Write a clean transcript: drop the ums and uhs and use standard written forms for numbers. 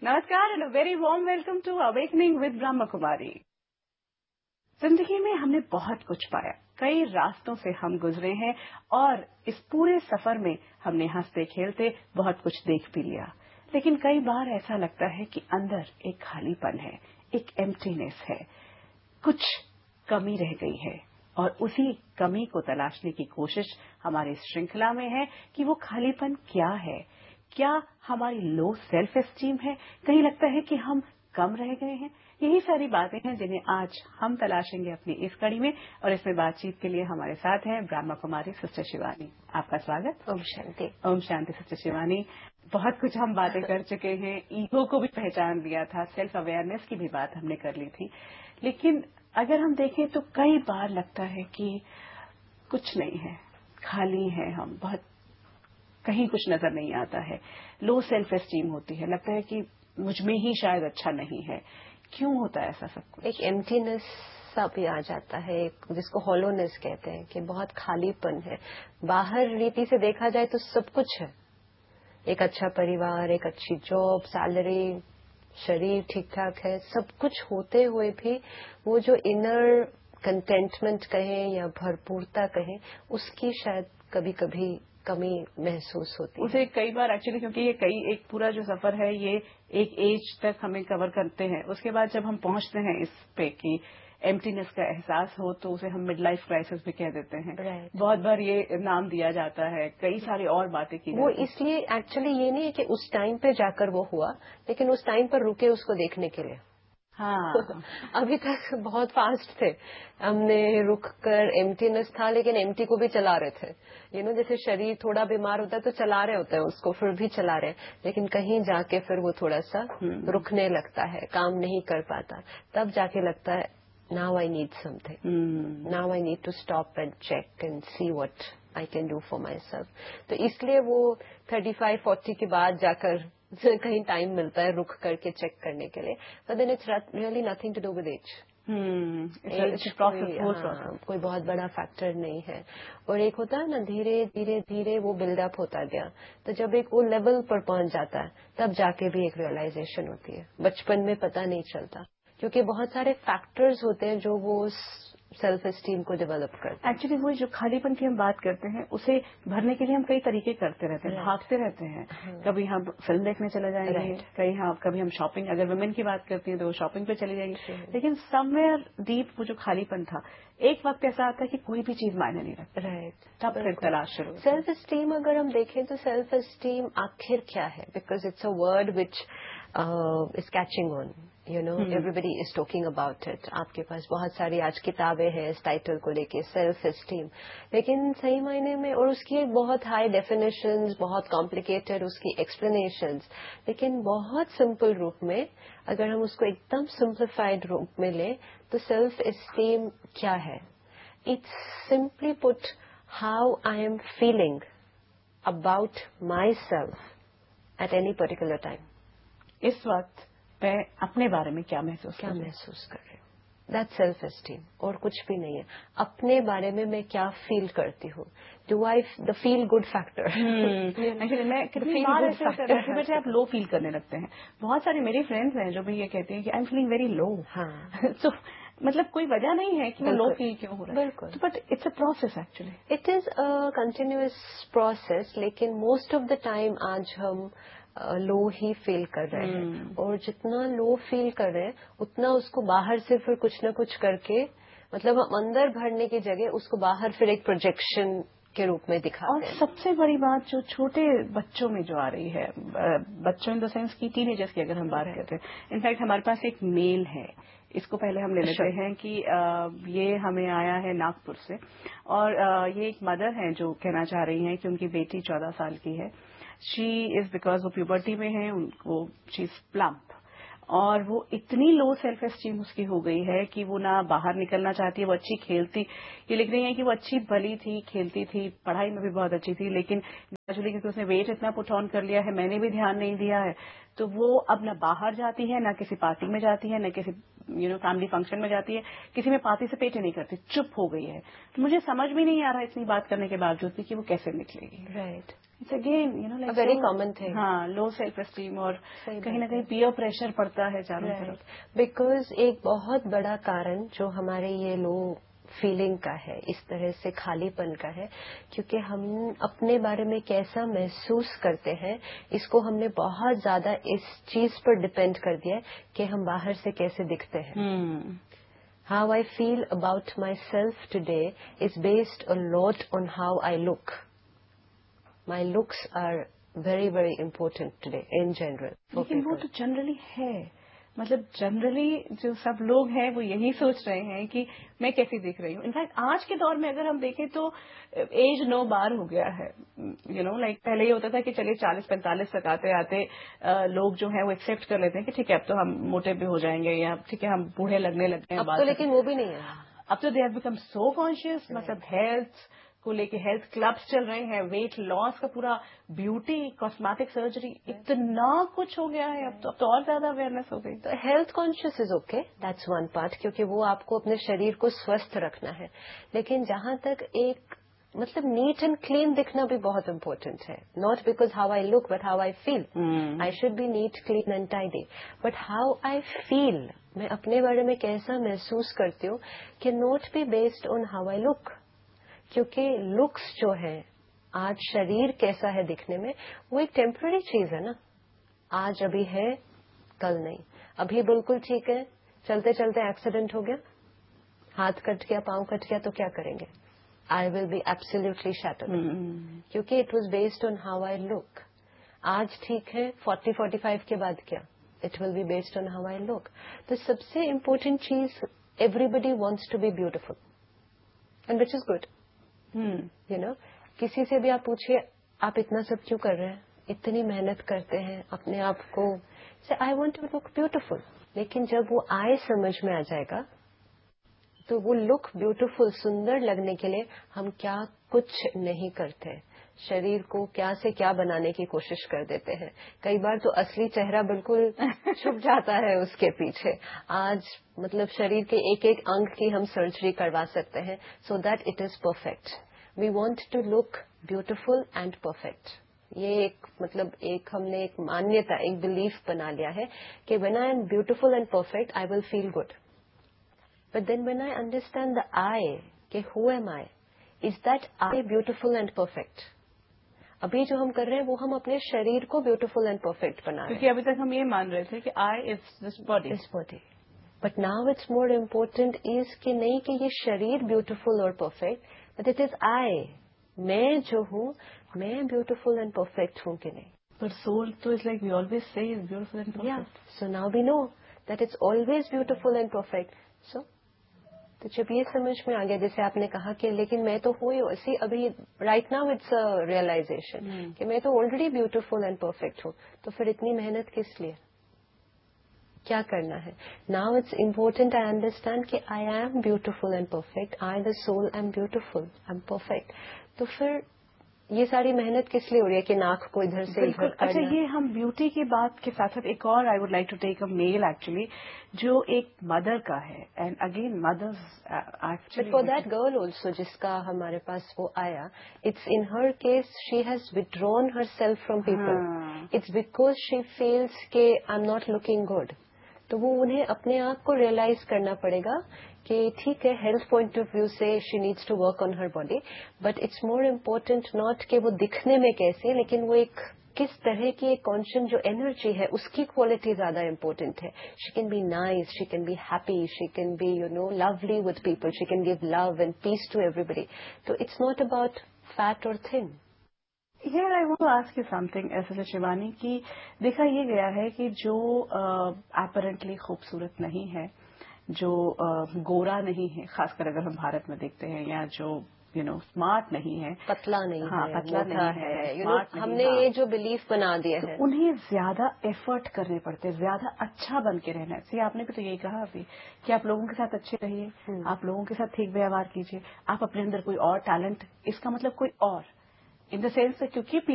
नमस्कार and very warm welcome to awakening with Brahma Kumari. जिंदगी में हमने बहुत कुछ पाया, कई रास्तों से हम गुजरे हैं और इस पूरे सफर में हमने हंसते खेलते बहुत कुछ देख भी लिया। लेकिन कई बार ऐसा लगता है कि अंदर एक खालीपन है, एक एम्प्टीनेस है, कुछ कमी रह गई है और उसी कमी को तलाशने की कोशिश हमारी इस श्रृंखला में है कि वो खालीपन क्या है। क्या हमारी लो सेल्फ एस्टीम है? कहीं लगता है कि हम कम रह गए हैं। यही सारी बातें हैं जिन्हें आज हम तलाशेंगे अपनी इस कड़ी में और इसमें बातचीत के लिए हमारे साथ हैं ब्रह्म कुमारी सिस्टर शिवानी। आपका स्वागत। ओम शांति। ओम शांति सिस्टर शिवानी। बहुत कुछ हम बातें कर चुके हैं, ईगो को भी पहचान लिया था, सेल्फ अवेयरनेस की भी बात हमने कर ली थी। लेकिन अगर हम देखें तो कई बार लगता है कि कुछ नहीं है, खाली है, हम बहुत कहीं कुछ नजर नहीं आता है। लो सेल्फ एस्टीम होती है, लगता है कि मुझ में ही शायद अच्छा नहीं है। क्यों होता है ऐसा सब कुछ? एक एम्प्टीनेस सा भी आ जाता है, जिसको हॉलोनेस कहते हैं, कि बहुत खालीपन है। बाहर रीति से देखा जाए तो सब कुछ है, एक अच्छा परिवार, एक अच्छी जॉब, सैलरी, शरीर ठीक ठाक है, सब कुछ होते हुए भी वो जो इनर कंटेंटमेंट कहें या भरपूरता कहें, उसकी शायद कभी कभी कमी महसूस होती है। उसे कई बार एक्चुअली, क्योंकि ये एक पूरा जो सफर है ये एक एज तक हमें कवर करते हैं। उसके बाद जब हम पहुंचते हैं इस पे कि एम्प्टीनेस का एहसास हो तो उसे हम मिड लाइफ क्राइसिस भी कह देते हैं। बहुत बार ये नाम दिया जाता है, कई सारी और बातें की वो इसलिए एक्चुअली ये नहीं है कि उस टाइम पे जाकर वो हुआ, लेकिन उस टाइम पर रुके उसको देखने के लिए। हाँ अभी तक बहुत फास्ट थे, हमने रुक कर, एम्प्टीनेस था लेकिन एम्प्टी को भी चला रहे थे। जैसे शरीर थोड़ा बीमार होता है तो चला रहे होते हैं उसको, फिर भी चला रहे हैं, लेकिन कहीं जाके फिर वो थोड़ा सा रुकने लगता है, काम नहीं कर पाता। तब जाके लगता है now I need something, now I need to stop and check and see what I can do for my self. तो इसलिए वो 35-40 के बाद जाकर कहीं टाइम मिलता है रुक करके चेक करने के लिए। But then it's really nothing to do with as. कोई बहुत बड़ा फैक्टर नहीं है। और एक होता है ना, धीरे धीरे धीरे वो बिल्डअप होता गया, तो जब एक वो लेवल पर पहुंच जाता है तब जाके भी एक रियलाइजेशन होती है। बचपन में पता नहीं चलता, क्योंकि बहुत सारे फैक्टर्स होते हैं जो वो सेल्फ एस्टीम को डेवलप करते हैं। एक्चुअली वो जो खालीपन की हम बात करते हैं उसे भरने के लिए हम कई तरीके करते रहते हैं, भागते रहते हैं। कभी हम फिल्म देखने चले जाएंगे, कभी हम शॉपिंग, अगर वुमेन की बात करती हैं तो वो शॉपिंग पे चली जाएंगी। लेकिन समवेयर डीप वो जो खालीपन था, एक वक्त ऐसा आता है कि कोई भी चीज मायने नहीं रखती। तब फिर तलाश शुरू। सेल्फ एस्टीम अगर हम देखें तो सेल्फ एस्टीम आखिर क्या है? Because it's a word which is catching on, everybody is talking about it. आपके पास बहुत सारी आज किताबें हैं इस टाइटल को लेके, सेल्फ एस्टीम। लेकिन सही मायने में, और उसकी एक बहुत हाई डेफिनेशंस, बहुत कॉम्प्लिकेटेड उसकी एक्सप्लेनेशंस, लेकिन बहुत सिंपल रूप में अगर हम उसको एकदम सिंप्लीफाइड रूप में लें तो सेल्फ एस्टीम क्या है? It's simply put how I am feeling about my self at any particular time. इस वक्त मैं अपने बारे में क्या महसूस कर रही हूँ, दैट्स सेल्फ एस्टीम, और कुछ भी नहीं है। अपने बारे में मैं क्या फील करती हूँ, do I the feel good factor. Actually मैं कितनी बार ऐसे होता है कि बच्चे आप लो फील करने लगते हैं। बहुत सारी मेरी फ्रेंड्स हैं जो भी ये कहती हैं कि I am feeling very low. तो मतलब कोई वजह नहीं है कि वो लो फील क्यों हो रहा है। बिल्कुल, but it's a process, actually it is a continuous process. लेकिन मोस्ट ऑफ द टाइम आज हम लो ही फील कर रहे हैं, और जितना लो फील कर रहे हैं उतना उसको बाहर से फिर कुछ न कुछ करके, मतलब हम अंदर भरने की जगह उसको बाहर फिर एक प्रोजेक्शन के रूप में दिखाते हैं। और सबसे बड़ी बात जो छोटे बच्चों में जो आ रही है, बच्चों इन द सेंस की टीनेजर्स की अगर हम बात करते हैं, इनफैक्ट हमारे पास एक मेल है, इसको पहले हम ले लेते हैं कि ये हमें आया है नागपुर से, और ये एक मदर है जो कहना चाह रही हैं कि उनकी बेटी 14 साल की है। शी इज, बिकॉज वो प्यूबर्टी में है, उनको शी इज प्लम्प, और वो इतनी लो सेल्फ एस्टीम उसकी हो गई है कि वो ना बाहर निकलना चाहती है। वो अच्छी खेलती, ये लिख रही है कि वो अच्छी भली थी, खेलती थी, पढ़ाई में भी बहुत अच्छी थी, लेकिन ग्रेजुअली क्योंकि उसने वेट इतना पुट ऑन कर लिया है, मैंने भी ध्यान नहीं दिया है, तो वो अब ना बाहर जाती है, ना किसी पार्टी में जाती है, ना किसी फैमिली फंक्शन में जाती है, किसी में पार्टिसिपेट ही नहीं करती, चुप हो गई है। तो मुझे समझ भी नहीं आ रहा इतनी बात करने के बावजूद भी कि वो कैसे निकलेगी। Right, it's again like very common thing. हाँ, लो सेल्फ एस्टीम और कहीं ना कहीं पीयर प्रेशर पड़ता है चारों तरफ। बिकॉज एक बहुत बड़ा कारण जो हमारे ये लो फीलिंग का है, इस तरह से खालीपन का है, क्योंकि हम अपने बारे में कैसा महसूस करते हैं इसको हमने बहुत ज्यादा इस चीज पर डिपेंड कर दिया है कि हम बाहर से कैसे दिखते हैं। How I feel about myself today is based a lot on how I look. My looks are very, very important today in general. लेकिन वो तो जनरली है, मतलब जनरली जो सब लोग हैं वो यही सोच रहे हैं कि मैं कैसी दिख रही हूँ। इनफैक्ट आज के दौर में अगर हम देखें तो एज 9 बार हो गया है। लाइक पहले ये होता था कि चलिए 40-45 तक आते आते लोग जो है वो एक्सेप्ट कर लेते हैं कि ठीक है अब तो हम मोटे भी हो जाएंगे, या ठीक है हम बूढ़े लगने लगते हैं। अब तो लेकिन वो भी नहीं है। अब तो they have become so conscious, मतलब हेल्थ को लेके हेल्थ क्लब्स चल रहे हैं, वेट लॉस का पूरा, ब्यूटी, कॉस्मेटिक सर्जरी, इतना कुछ हो गया है। अब तो और ज्यादा अवेयरनेस हो गई। तो health conscious is okay, that's one part, क्योंकि वो आपको अपने शरीर को स्वस्थ रखना है। लेकिन जहां तक एक मतलब नीट एंड क्लीन दिखना भी बहुत इम्पोर्टेंट है। Not because how I look but how I feel. I should be NEET, clean and tidy, but how I feel, मैं अपने बारे में कैसा महसूस करती हूँ, can not be based on how I look. क्योंकि लुक्स जो है, आज शरीर कैसा है दिखने में, वो एक टेम्पररी चीज है ना। आज अभी है, कल नहीं। अभी बिल्कुल ठीक है, चलते चलते एक्सीडेंट हो गया, हाथ कट गया, पांव कट गया, तो क्या करेंगे? I will be absolutely shattered, क्योंकि it was based on how I look. आज ठीक है, 40-45 के बाद क्या? It will be based on how I look. तो सबसे इम्पोर्टेंट चीज, everybody wants to be beautiful and which is good. किसी से भी आप पूछिए आप इतना सब क्यों कर रहे हैं, इतनी मेहनत करते हैं अपने आप को, से I want to look beautiful. लेकिन जब वो आए समझ में आ जाएगा, तो वो लुक ब्यूटीफुल, सुंदर लगने के लिए हम क्या कुछ नहीं करते, शरीर को क्या से क्या बनाने की कोशिश कर देते हैं। कई बार तो असली चेहरा बिल्कुल छुप जाता है उसके पीछे। आज मतलब शरीर के एक एक अंग की हम सर्जरी करवा सकते हैं, so that it is perfect. We want to look beautiful and perfect. ये एक मतलब एक हमने एक मान्यता, एक बिलीफ बना लिया है कि when I am beautiful and perfect I will feel good. But then when I understand the आई, कि who am I, is that I beautiful and perfect. अभी जो हम कर रहे हैं वो हम अपने शरीर को ब्यूटीफुल एंड परफेक्ट बना रहे हैं, क्योंकि अभी तक हम ये मान रहे थे कि I is this body. But now it's more important is कि नहीं कि ये शरीर ब्यूटीफुल और perfect, but it is I, मैं जो हूँ, मैं ब्यूटीफुल एंड परफेक्ट हूँ कि नहीं। पर सोल तो is like we always say is beautiful and perfect. So now we know that it's always beautiful and perfect. सो तो जब ये समझ में आ गया, जैसे आपने कहा कि लेकिन मैं तो हूँ ही, अभी right now it's a realisation कि मैं तो ऑलरेडी ब्यूटीफुल एंड परफेक्ट हूँ, तो फिर इतनी मेहनत किस लिए, क्या करना है? Now it's important I understand कि I am beautiful and perfect, I the soul I am beautiful, I am perfect. तो फिर ये सारी मेहनत किस लिए हो रही है कि नाक को इधर से इधर करना? अच्छा, ये हम ब्यूटी की बात के साथ साथ एक और I would like to take a mail actually, जो एक मदर का है, and again mother's actually for that girl also जिसका हमारे पास वो आया, it's in her case she has withdrawn her self from people. It's because she feels के I am not looking good. तो वो उन्हें अपने आप को रियलाइज करना पड़ेगा कि ठीक है, हेल्थ पॉइंट ऑफ व्यू से she needs to work on her body, but it's more important not कि वो दिखने में कैसे, लेकिन वो एक किस तरह की एक कॉन्शियस जो एनर्जी है उसकी क्वालिटी ज्यादा इम्पोर्टेंट है। She can be nice, she can be happy, she can be lovely with people, she can give love and piece to everybody. तो इट्स नॉट अबाउट फैट और thin. Here I want to ask you something, ऐसे शिवानी, कि देखा ये गया है कि जो अपरेंटली खूबसूरत नहीं है, जो गोरा नहीं है, खासकर अगर हम भारत में देखते हैं, या जो स्मार्ट नहीं है, पतला नहीं हाँ, है, पतला मोटा नहीं है, स्मार्ट नहीं, हमने ये जो बिलीफ बना दिया है, उन्हें ज्यादा एफर्ट करने पड़ते हैं, ज्यादा अच्छा बन के रहना है। आपने भी तो यही कहा अभी कि आप लोगों के साथ अच्छे रहिए, आप लोगों के साथ ठीक व्यवहार कीजिए, आप अपने अंदर कोई और टैलेंट, इसका मतलब कोई और इन द सेंस क्योंकि